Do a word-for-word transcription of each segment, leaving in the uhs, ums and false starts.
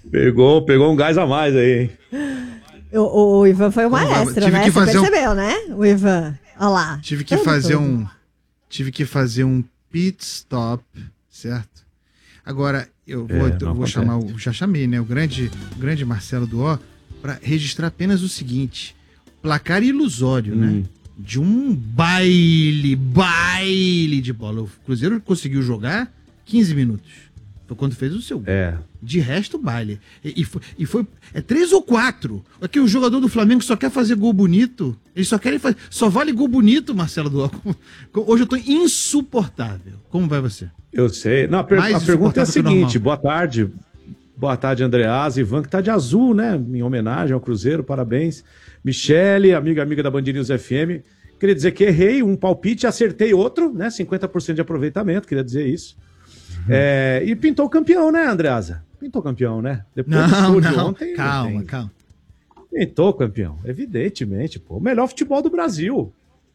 Pegou, pegou um gás a mais aí, hein? O, o Ivan foi o maestro, tive né? Que Você fazer percebeu, um... né? O Ivan, olha lá. Tive que fazer tudo. um... Tive que fazer um pit stop, certo? Agora, eu vou, é, eu vou chamar, o, já chamei, né? O grande, o grande Marcelo Duó, para registrar apenas o seguinte: placar ilusório, hum. né? De um baile, baile de bola. O Cruzeiro conseguiu jogar quinze minutos. Foi quando fez o seu gol. É. De resto, baile. E, e, foi, e foi. É três ou quatro. Aqui o jogador do Flamengo só quer fazer gol bonito. Eles só querem fazer. Só vale gol bonito, Marcelo Duó. Hoje eu tô insuportável. Como vai você? Eu sei. Não, a, per a pergunta é a seguinte: boa tarde. Boa tarde, Andreasa. Ivan, que tá de azul, né? Em homenagem ao Cruzeiro, parabéns. Michele, amiga, amiga da Band News F M. Queria dizer que errei um palpite, acertei outro, né? cinquenta por cento de aproveitamento, queria dizer isso. É, e pintou campeão, né, Andreasa? Pintou campeão, né? Depois não, do show de ontem. Calma, tem... calma. Pintou campeão, evidentemente, pô. O melhor futebol do Brasil.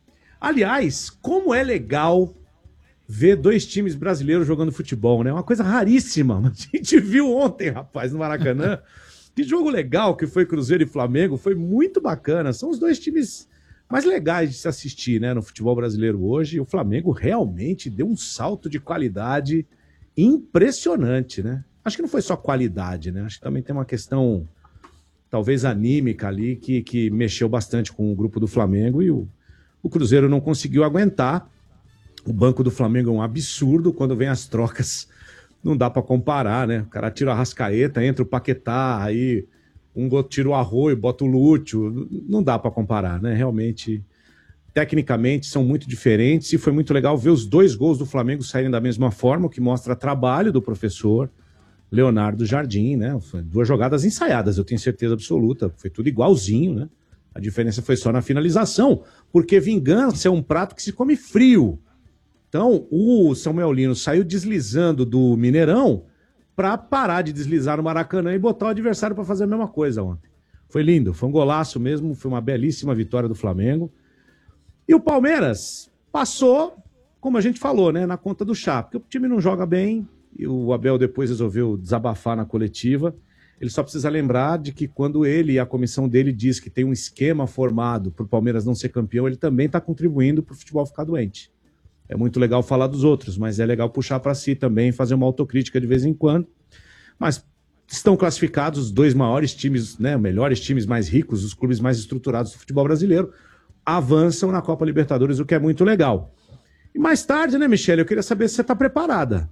Aliás, como é legal ver dois times brasileiros jogando futebol, né? Uma coisa raríssima. A gente viu ontem, rapaz, no Maracanã. Que jogo legal que foi Cruzeiro e Flamengo. Foi muito bacana. São os dois times mais legais de se assistir, né, no futebol brasileiro hoje. E o Flamengo realmente deu um salto de qualidade impressionante, né? Acho que não foi só qualidade, né? Acho que também tem uma questão, talvez anímica ali, que, que mexeu bastante com o grupo do Flamengo e o, o Cruzeiro não conseguiu aguentar. O banco do Flamengo é um absurdo quando vem as trocas. Não dá pra comparar, né? O cara tira a Arrascaeta, entra o Paquetá, aí um tira o Arroio, bota o Lúcio. Não dá pra comparar, né? Realmente, tecnicamente, são muito diferentes e foi muito legal ver os dois gols do Flamengo saírem da mesma forma, o que mostra trabalho do professor Leonardo Jardim, né? Foi duas jogadas ensaiadas, eu tenho certeza absoluta. Foi tudo igualzinho, né? A diferença foi só na finalização, porque vingança é um prato que se come frio. Então, o Samuel Lino saiu deslizando do Mineirão para parar de deslizar no Maracanã e botar o adversário para fazer a mesma coisa ontem. Foi lindo, foi um golaço mesmo, foi uma belíssima vitória do Flamengo. E o Palmeiras passou, como a gente falou, né, na conta do chá, porque o time não joga bem, e o Abel depois resolveu desabafar na coletiva. Ele só precisa lembrar de que quando ele e a comissão dele diz que tem um esquema formado para o Palmeiras não ser campeão, ele também está contribuindo para o futebol ficar doente. É muito legal falar dos outros, mas é legal puxar para si também, fazer uma autocrítica de vez em quando. Mas estão classificados os dois maiores times, né, melhores times mais ricos, os clubes mais estruturados do futebol brasileiro, avançam na Copa Libertadores, o que é muito legal. E mais tarde, né, Michele, eu queria saber se você está preparada.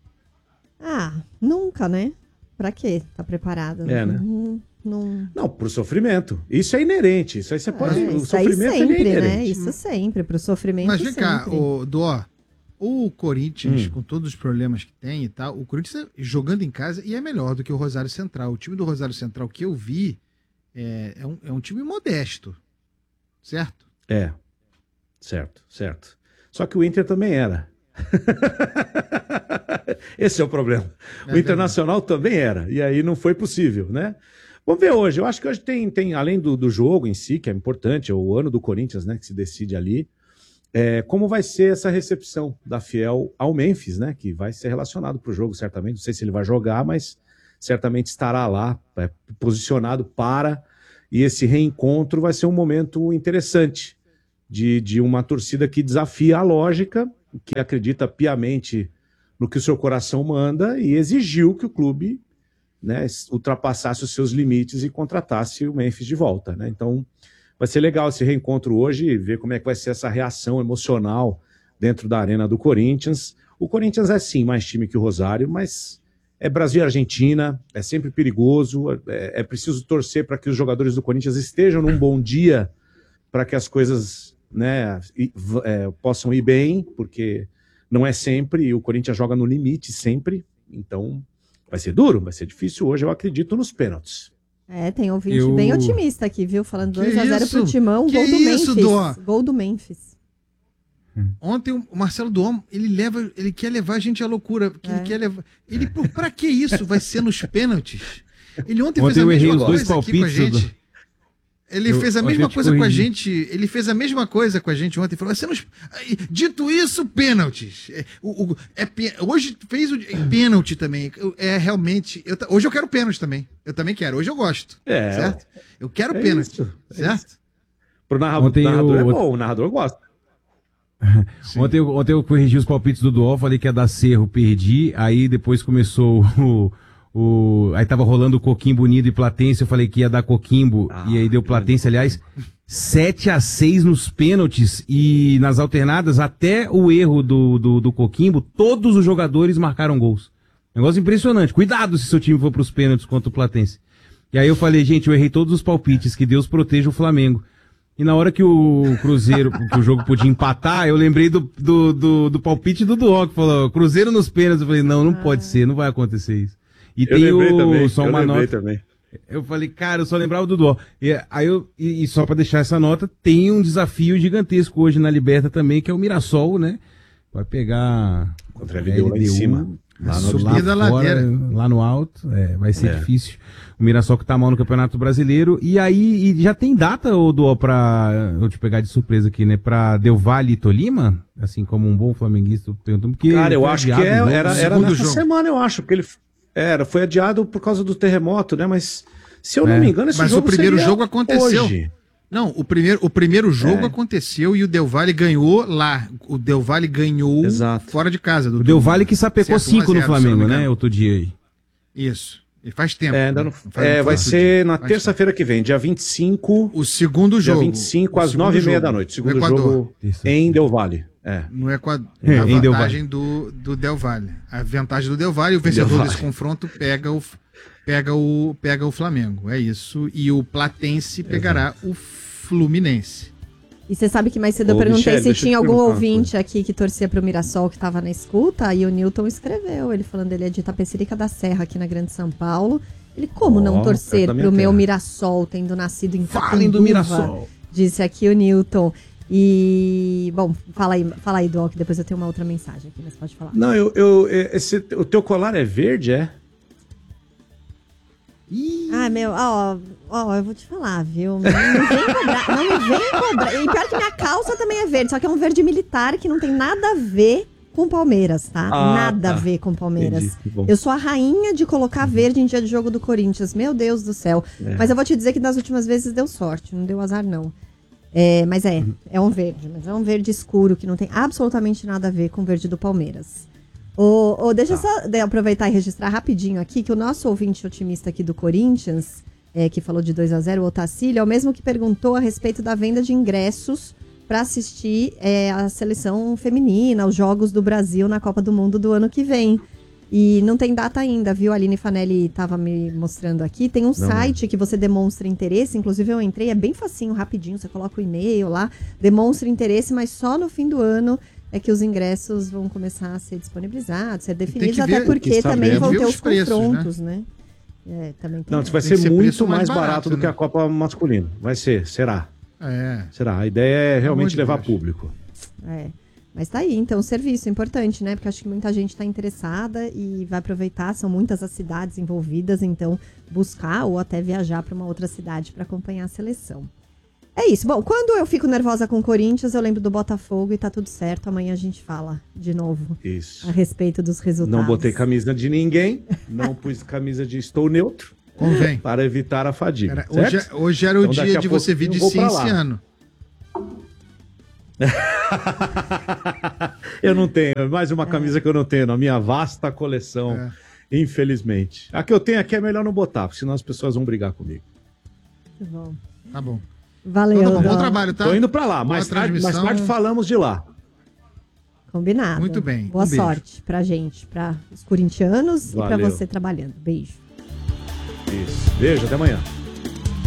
Ah, nunca, né? Pra quê? Tá preparada? É, né? Não, não... não, pro sofrimento. Isso é inerente. Isso aí você pode... É, o isso sofrimento aí sempre, é inerente. né? Isso sempre, pro sofrimento Mas vem sempre. cá, o Dó, o Corinthians, Hum. com todos os problemas que tem e tal, o Corinthians jogando em casa e é melhor do que o Rosário Central. O time do Rosário Central que eu vi é, é, um, é um time modesto, certo? É, certo, certo. Só que o Inter também era. Esse é o problema. É, o Internacional também era, e aí não foi possível, né? Vamos ver hoje. Eu acho que hoje tem, tem além do, do jogo em si, que é importante, é o ano do Corinthians, né, que se decide ali, é, como vai ser essa recepção da Fiel ao Memphis, né, que vai ser relacionado para o jogo, certamente. Não sei se ele vai jogar, mas certamente estará lá, é, posicionado para, e esse reencontro vai ser um momento interessante de, de uma torcida que desafia a lógica, que acredita piamente no que o seu coração manda e exigiu que o clube, né, ultrapassasse os seus limites e contratasse o Memphis de volta, né? Então vai ser legal esse reencontro hoje e ver como é que vai ser essa reação emocional dentro da arena do Corinthians. O Corinthians é sim mais time que o Rosário, mas é Brasil e Argentina, é sempre perigoso, é, é preciso torcer para que os jogadores do Corinthians estejam num bom dia para que as coisas, né, é, possam ir bem, porque não é sempre, e o Corinthians joga no limite sempre, então vai ser duro, vai ser difícil hoje, eu acredito nos pênaltis. É, tem ouvinte Eu... bem otimista aqui, viu? Falando dois a zero pro Timão, que gol do isso, Memphis. Dó? Gol do Memphis. Ontem o Marcelo Duó, ele leva, ele quer levar a gente à loucura, porque É. ele quer levar, ele, pô, pra que isso? Vai ser nos pênaltis? Ele ontem, Ontem fez a eu errei mesma os dois coisa aqui com a palpites, gente. Ele Eu- fez a o mesma Atlético coisa com a corrigiu. gente. Ele fez a mesma coisa com a gente ontem. Falou: você não... Dito isso, pênaltis. É, o, o- é pê- hoje fez o pênalti também. Eu- É realmente. Eu ta- hoje eu quero pênalti também. Eu também quero. Hoje eu gosto. É, certo? Eu quero é pênalti. isso, é certo? Pro narrador, Ontem narrador eu- é bom, o narrador gosta. Ontem, eu- ontem eu corrigi os palpites do Duó, falei que ia dar Cerro, perdi. Aí depois começou o. o aí tava rolando o Coquimbo Unido e Platense, eu falei que ia dar Coquimbo, Ah, e aí deu Platense, aliás, sete a seis nos pênaltis e nas alternadas, até o erro do, do, do Coquimbo, todos os jogadores marcaram gols. Negócio impressionante. Cuidado se seu time for pros pênaltis contra o Platense. E aí eu falei, gente, eu errei todos os palpites, que Deus proteja o Flamengo. E na hora que o Cruzeiro, que o jogo podia empatar, eu lembrei do, do, do, do palpite do Duó, que falou, Cruzeiro nos pênaltis. Eu falei, não, não pode ser, não vai acontecer isso. E Eu tem lembrei o, também, só eu uma lembrei nota. também. Eu falei, cara, eu só lembrava do Duó. E, aí eu, e, e só pra deixar essa nota, tem um desafio gigantesco hoje na Liberta também, que é o Mirassol, né? Vai pegar Contra a L D U lá em cima. Lá, A no, subida lá, da fora, ladeira. lá no alto, é, vai ser É. difícil. O Mirassol que tá mal no Campeonato Brasileiro. E aí, e já tem data, ô Duó, pra. Eu te pegar de surpresa aqui, né? Pra Del Valle e Tolima? Assim como um bom flamenguista perguntou. Porque Cara, eu foi acho que adiado é, o jogo. era, era segundo nessa jogo. semana, eu acho, porque ele era, foi adiado por causa do terremoto, né? Mas se eu não É. me engano, esse Mas jogo o primeiro seria jogo aconteceu. hoje. Não, o primeiro, o primeiro jogo É. aconteceu e o Del Valle ganhou lá. O Del Valle ganhou Exato. fora de casa. Do O Del Valle que sapecou Certo, um a cinco no zero, se eu não Flamengo, me né? engano. Outro dia aí. Isso. E faz tempo. É, ainda né? não, Faz- é, faz vai outro ser dia. na Faz terça-feira que vem, dia vinte e cinco, tempo. O segundo dia jogo. vinte e cinco o às segundo nove e meia jogo, da noite. no Segundo Equador. jogo Isso. em Del Valle. É. No Equador. É, a em Del vantagem do, do Del Valle. A vantagem do Del Valle, o vencedor Del desse Valle. confronto pega o, pega, o, pega o Flamengo. É isso. E o Platense pegará o Fluminense. E você sabe que mais cedo eu Ô, perguntei Michele, se deixa eu tinha te algum perguntar uma ouvinte aqui que torcia pro Mirassol que tava na escuta, e o Newton escreveu, ele falando ele é de Itapecerica da Serra, aqui na Grande São Paulo. Ele, como Ó, não torcer perto da minha pro meu terra. Mirassol, tendo nascido em Falem do Catanduva, Mirassol. disse aqui o Newton. E, bom, fala aí, fala aí, Dual, que depois eu tenho uma outra mensagem aqui, mas pode falar. Não, eu, eu esse, o teu colar é verde, é? Ah, meu, ó, ó, eu vou te falar, viu? Não, não vem cobrar, não me vem cobrar. E pior que minha calça também é verde, só que é um verde militar que não tem nada a ver com Palmeiras, tá? Ah, nada tá. a ver com Palmeiras. Entendi, que bom. Eu sou a rainha de colocar verde em dia de jogo do Corinthians, meu Deus do céu. É. Mas eu vou te dizer que das últimas vezes deu sorte, não deu azar não. É, mas é, é um verde, mas é um verde escuro que não tem absolutamente nada a ver com o verde do Palmeiras. Ô, ô, deixa eu só de- aproveitar e registrar rapidinho aqui que o nosso ouvinte otimista aqui do Corinthians, é, que falou de dois a zero, o Otacílio, é o mesmo que perguntou a respeito da venda de ingressos para assistir é, a seleção feminina, os Jogos do Brasil na Copa do Mundo do ano que vem. E não tem data ainda, viu? A Aline Fanelli estava me mostrando aqui. Tem um site que você demonstra interesse, inclusive eu entrei, é bem facinho, rapidinho, você coloca o e-mail lá, demonstra interesse, mas só no fim do ano é que os ingressos vão começar a ser disponibilizados, ser definidos, que ver- até porque tem que também saber vão ver ter os os preços, confrontos, né? É, também tem Não, essa. vai Tem ser que ser muito preço mais mais barato, barato, do né? que a Copa masculina. Vai ser, será. É. Será. A ideia é realmente de levar Deus. público. É. Mas tá aí, então, serviço importante, né? Porque acho que muita gente tá interessada e vai aproveitar, são muitas as cidades envolvidas, então buscar ou até viajar para uma outra cidade para acompanhar a seleção. É isso. Bom, quando eu fico nervosa com o Corinthians, eu lembro do Botafogo e tá tudo certo. Amanhã a gente fala de novo Isso. a respeito dos resultados. Não botei camisa de ninguém, não pus camisa de estou neutro, Convém. para evitar a fadiga. Era- hoje, certo? hoje era o Então, daqui dia a de pouco você vir eu de vou pra lá. Cienciano. Eu não tenho, é mais uma camisa que eu não tenho na minha vasta coleção, É. infelizmente. A que eu tenho aqui é melhor não botar, porque senão as pessoas vão brigar comigo. Muito bom. Tá bom. Valeu, Então, tá bom. Bom Dó. trabalho, tá? Tô indo pra lá, Boa mais tarde, mais transmissão. tarde falamos de lá. Combinado. Muito bem, Boa um beijo. sorte pra gente, pra os corintianos e pra Valeu. você trabalhando. Beijo. Isso. Beijo, até amanhã.